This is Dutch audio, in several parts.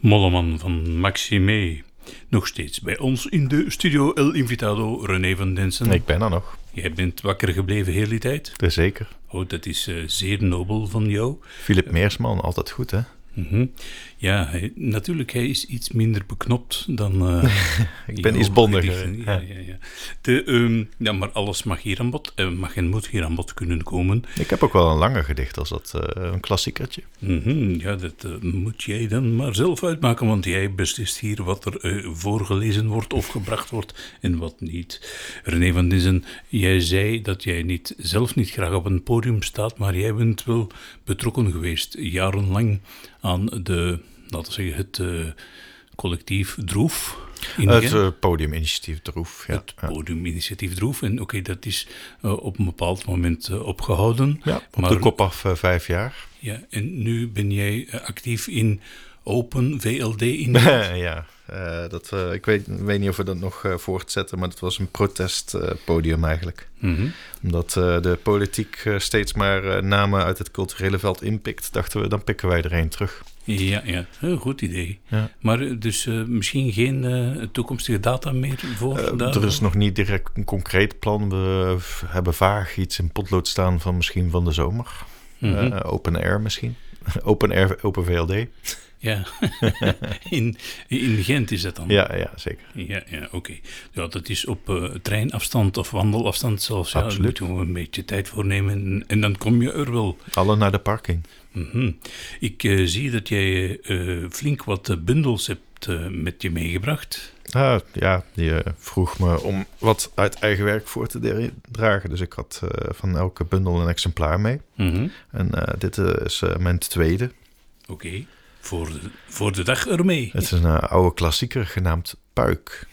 Molleman van Maxime. Nog steeds bij ons in de studio El Invitado, René van Densen. Ik ben er nog. Jij bent wakker gebleven heel die tijd? Zeker. Oh, dat is zeer nobel van jou. Philip Meersman, altijd goed, hè? Mm-hmm. Ja, natuurlijk, hij is iets minder beknopt dan... Ik ben iets bondiger. Ja, maar alles mag hier aan bod. Mag en moet hier aan bod kunnen komen. Ik heb ook wel een langer gedicht als dat een klassiekertje. Mm-hmm. Ja, dat moet jij dan maar zelf uitmaken, want jij beslist hier wat er voorgelezen wordt of gebracht wordt en wat niet. René van Densen, jij zei dat jij zelf niet graag op een podium staat, maar jij bent wel betrokken geweest, jarenlang, aan laten we zeggen, het collectief Droef. Het podiuminitiatief Droef. Ja. Het podiuminitiatief Droef. En oké, dat is op een bepaald moment opgehouden. Ja, op de kop af 5 jaar. Ja, en nu ben jij actief in Open VLD in Ja, ik weet niet of we dat nog voortzetten, maar dat was een protestpodium eigenlijk. Mm-hmm. Omdat de politiek steeds maar namen uit het culturele veld inpikt, dachten we, dan pikken wij er een terug. Ja, een goed idee. Ja. Maar dus misschien geen toekomstige data meer voor? Er is nog niet direct een concreet plan. We hebben vaag iets in potlood staan van misschien van de zomer. Mm-hmm. Open air misschien. Open VLD. Ja, in Gent is dat dan? Ja, zeker. Ja, oké. Ja, dat is op treinafstand of wandelafstand zelfs. Ja, daar moeten we een beetje tijd voor nemen en dan kom je er wel. Alle naar de parking. Mm-hmm. Ik zie dat jij flink wat bundels hebt met je meegebracht. Ja, die vroeg me om wat uit eigen werk voor te dragen. Dus ik had van elke bundel een exemplaar mee. Mm-hmm. En dit is mijn tweede. Oké. Voor de dag ermee. Het is een oude klassieker genaamd Puik.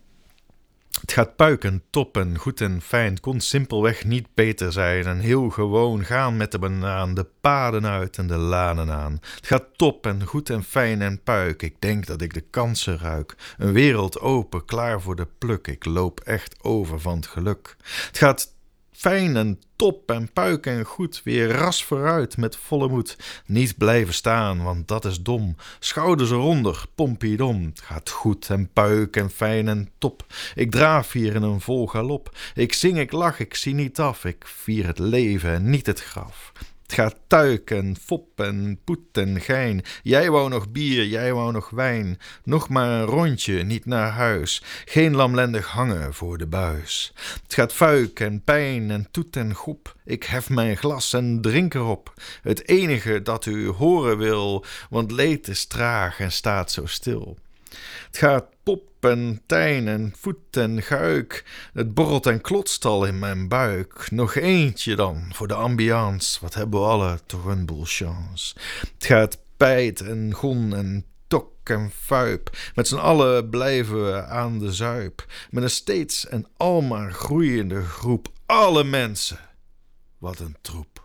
Het gaat puiken, top en goed en fijn, kon simpelweg niet beter zijn en heel gewoon gaan met de banaan, de paden uit en de lanen aan. Het gaat top en goed en fijn en puik, ik denk dat ik de kansen ruik. Een wereld open, klaar voor de pluk, ik loop echt over van het geluk. Het gaat fijn en top en puik en goed, weer ras vooruit met volle moed. Niet blijven staan, want dat is dom. Schouders eronder, pompiedom. Het gaat goed en puik en fijn en top. Ik draaf hier in een vol galop. Ik zing, ik lach, ik zie niet af. Ik vier het leven en niet het graf. Het gaat tuik en fop en poet en gein. Jij wou nog bier, jij wou nog wijn. Nog maar een rondje, niet naar huis. Geen lamlendig hangen voor de buis. Het gaat fuik en pijn en toet en gop. Ik hef mijn glas en drink erop. Het enige dat u horen wil, want leed is traag en staat zo stil. Het gaat pop en tijn en voet en guik. Het borrelt en klotst al in mijn buik. Nog eentje dan, voor de ambiance. Wat hebben we alle toch een boel chance. Het gaat pijt en gon en tok en fuip. Met z'n allen blijven we aan de zuip. Met een steeds en almaar groeiende groep. Alle mensen. Wat een troep.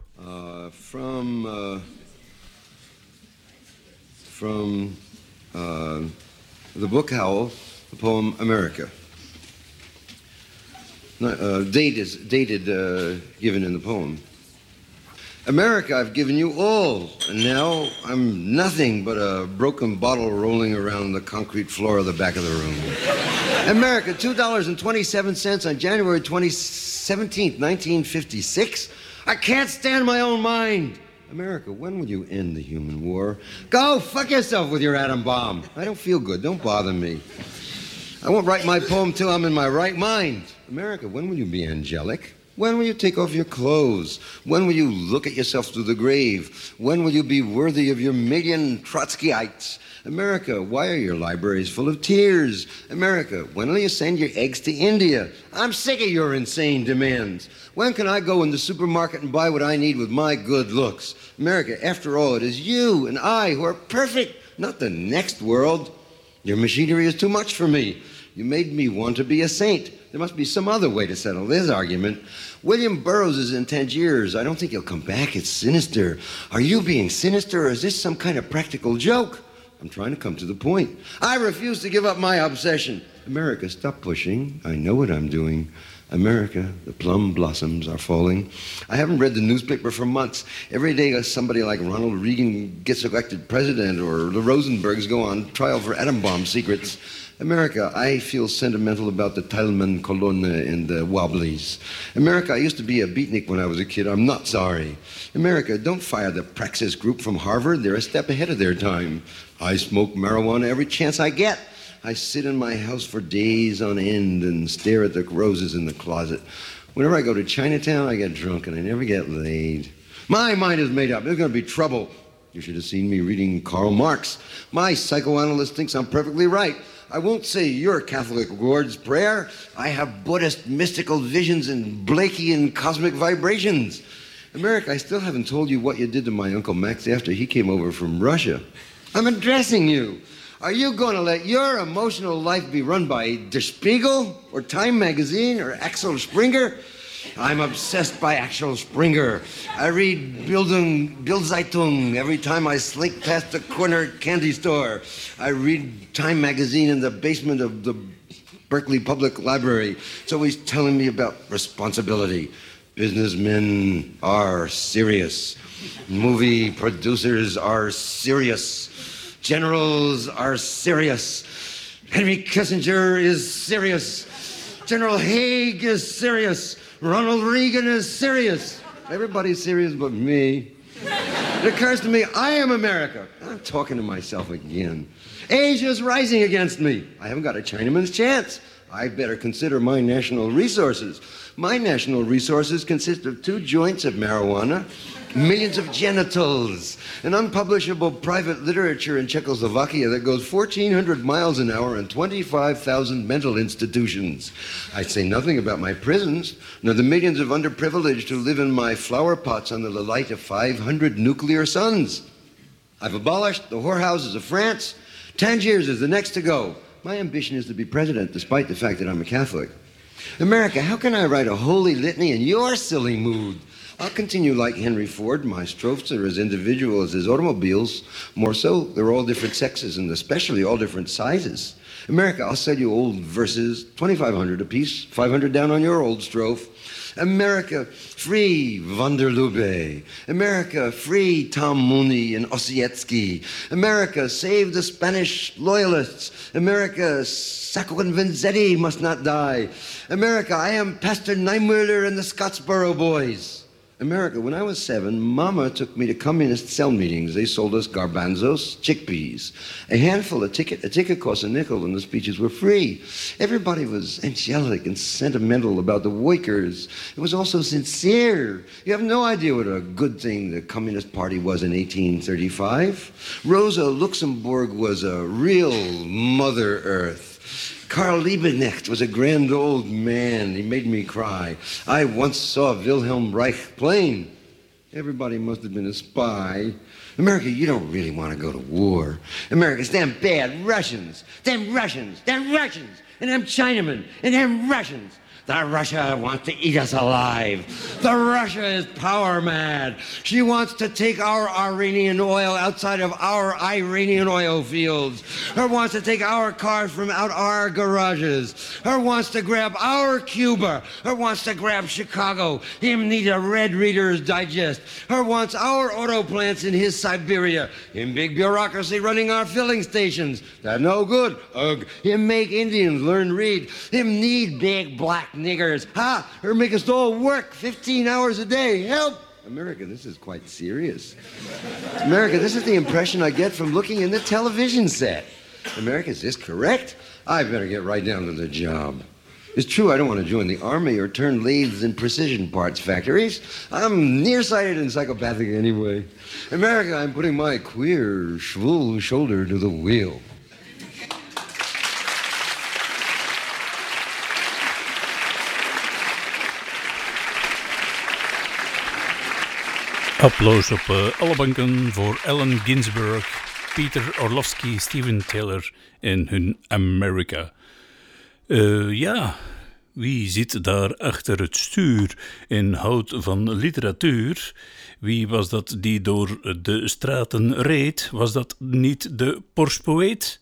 From the book Howl, the poem America. Date is dated, given in the poem. America, I've given you all, and now I'm nothing but a broken bottle rolling around the concrete floor of the back of the room. America, $2.27 on January 17th, 1956. I can't stand my own mind. America, when will you end the human war? Go fuck yourself with your atom bomb. I don't feel good. Don't bother me. I won't write my poem till I'm in my right mind. America, when will you be angelic? When will you take off your clothes? When will you look at yourself through the grave? When will you be worthy of your million Trotskyites? America, why are your libraries full of tears? America, when will you send your eggs to India? I'm sick of your insane demands. When can I go in the supermarket and buy what I need with my good looks? America, after all, it is you and I who are perfect, not the next world. Your machinery is too much for me. You made me want to be a saint. There must be some other way to settle this argument. William Burroughs is in Tangiers. I don't think he'll come back. It's sinister. Are you being sinister, or is this some kind of practical joke? I'm trying to come to the point. I refuse to give up my obsession. America, stop pushing. I know what I'm doing. America, the plum blossoms are falling. I haven't read the newspaper for months. Every day somebody like Ronald Reagan gets elected president or the Rosenbergs go on trial for atom bomb secrets. America, I feel sentimental about the Teilman Colonne and the Wobblies. America, I used to be a beatnik when I was a kid. I'm not sorry. America, don't fire the Praxis group from Harvard. They're a step ahead of their time. I smoke marijuana every chance I get. I sit in my house for days on end and stare at the roses in the closet. Whenever I go to Chinatown, I get drunk and I never get laid. My mind is made up. There's going to be trouble. You should have seen me reading Karl Marx. My psychoanalyst thinks I'm perfectly right. I won't say your Catholic Lord's Prayer. I have Buddhist mystical visions and Blakean cosmic vibrations. America, I still haven't told you what you did to my Uncle Max after he came over from Russia. I'm addressing you. Are you going to let your emotional life be run by Der Spiegel or Time Magazine or Axel Springer? I'm obsessed by Axel Springer. I read Bildzeitung every time I slink past a corner candy store. I read Time Magazine in the basement of the Berkeley Public Library. It's always telling me about responsibility. Businessmen are serious. Movie producers are serious. Generals are serious. Henry Kissinger is serious. General Haig is serious. Ronald Reagan is serious. Everybody's serious but me. It occurs to me, I am America. I'm talking to myself again. Asia's rising against me. I haven't got a Chinaman's chance. I better consider my national resources. My national resources consist of 2 joints of marijuana, millions of genitals, an unpublishable private literature in Czechoslovakia that goes 1,400 miles an hour and 25,000 mental institutions. I say nothing about my prisons, nor the millions of underprivileged who live in my flower pots under the light of 500 nuclear suns. I've abolished the whorehouses of France. Tangiers is the next to go. My ambition is to be president, despite the fact that I'm a Catholic. America, how can I write a holy litany in your silly mood? I'll continue like Henry Ford. My strophes are as individual as his automobiles. More so, they're all different sexes and especially all different sizes. America, I'll sell you old verses, 2,500 apiece, 500 down on your old strophe. America, free von der Lubbe. America, free Tom Mooney and Ossietzky. America, save the Spanish loyalists. America, Sacco and Vanzetti must not die. America, I am Pastor Neimüller and the Scottsboro Boys. America, when I was 7, Mama took me to communist cell meetings. They sold us garbanzos, chickpeas. A handful, a ticket cost a nickel, and the speeches were free. Everybody was angelic and sentimental about the Woikers. It was also sincere. You have no idea what a good thing the Communist Party was in 1835. Rosa Luxemburg was a real Mother Earth. Karl Liebknecht was a grand old man. He made me cry. I once saw Wilhelm Reich plain. Everybody must have been a spy. America, you don't really want to go to war. America's them bad Russians. Them Russians. Them Russians. And them Chinamen. And them Russians. The Russia wants to eat us alive. The Russia is power mad. She wants to take our Iranian oil outside of our Iranian oil fields. Her wants to take our cars from out our garages. Her wants to grab our Cuba. Her wants to grab Chicago. Him need a Red Reader's Digest. Her wants our auto plants in his Siberia. Him big bureaucracy running our filling stations. That no good. Ugh. Him make Indians learn read. Him need big black niggers. Ha! Her make us all work 15 hours a day. Help! America, this is quite serious. America, this is the impression I get from looking in the television set. America, is this correct? I better get right down to the job. It's true I don't want to join the army or turn lathes in precision parts factories. I'm nearsighted and psychopathic anyway. America, I'm putting my queer, schwul shoulder to the wheel. Applaus op alle banken voor Allen Ginsberg, Peter Orlovsky, Steven Taylor en hun America. Ja, wie zit daar achter het stuur en houdt van literatuur? Wie was dat die door de straten reed? Was dat niet de Porspoëet?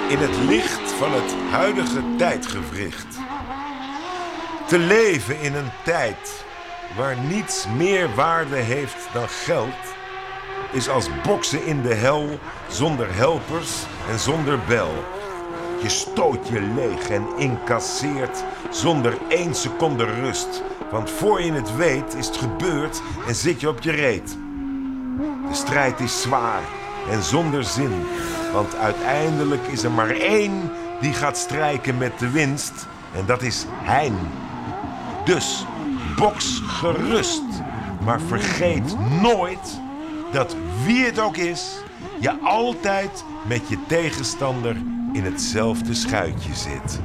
in het licht van het huidige tijdgewricht. Te leven in een tijd waar niets meer waarde heeft dan geld, is als boksen in de hel zonder helpers en zonder bel. Je stoot je leeg en incasseert zonder 1 seconde rust. Want voor je het weet is het gebeurd en zit je op je reet. De strijd is zwaar en zonder zin. Want uiteindelijk is er maar 1 die gaat strijken met de winst. En dat is Hein. Dus boks gerust. Maar vergeet nooit dat wie het ook is, je altijd met je tegenstander in hetzelfde schuitje zit.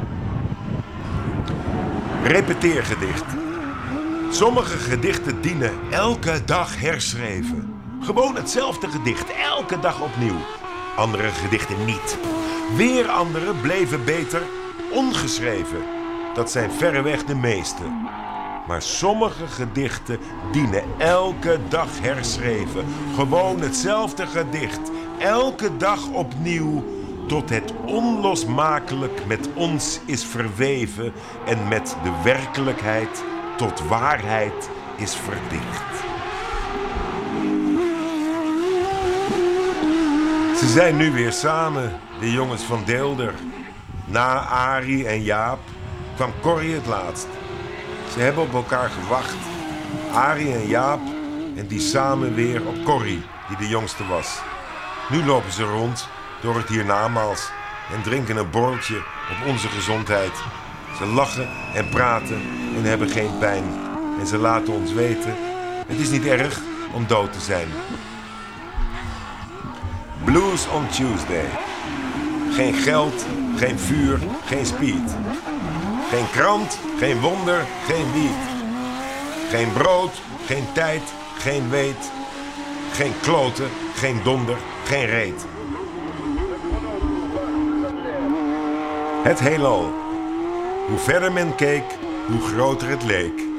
Repeteergedicht. Sommige gedichten dienen elke dag herschreven. Gewoon hetzelfde gedicht, elke dag opnieuw. Andere gedichten niet. Weer andere bleven beter ongeschreven. Dat zijn verreweg de meeste. Maar sommige gedichten dienen elke dag herschreven. Gewoon hetzelfde gedicht, elke dag opnieuw, tot het onlosmakelijk met ons is verweven en met de werkelijkheid tot waarheid is verdicht. Ze zijn nu weer samen, de jongens van Deelder. Na Arie en Jaap kwam Corrie het laatst. Ze hebben op elkaar gewacht. Arie en Jaap en die samen weer op Corrie, die de jongste was. Nu lopen ze rond door het hiernamaals en drinken een borreltje op onze gezondheid. Ze lachen en praten en hebben geen pijn. En ze laten ons weten, het is niet erg om dood te zijn. Blues on Tuesday. Geen geld, geen vuur, geen speed. Geen krant, geen wonder, geen wiet. Geen brood, geen tijd, geen weet. Geen kloten, geen donder, geen reet. Het heelal. Hoe verder men keek, hoe groter het leek.